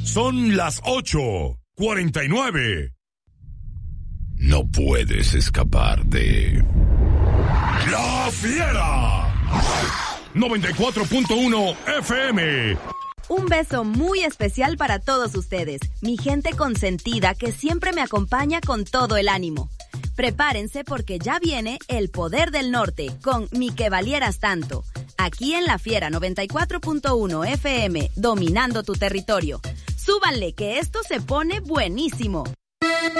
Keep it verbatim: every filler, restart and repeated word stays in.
Son las ocho cuarenta y nueve. No puedes escapar de La Fiera. noventa y cuatro punto uno F M. Un beso muy especial para todos ustedes, mi gente consentida que siempre me acompaña con todo el ánimo. Prepárense porque ya viene El Poder del Norte con Ni que valieras tanto. Aquí en La Fiera noventa y cuatro punto uno F M, dominando tu territorio. Súbanle que esto se pone buenísimo.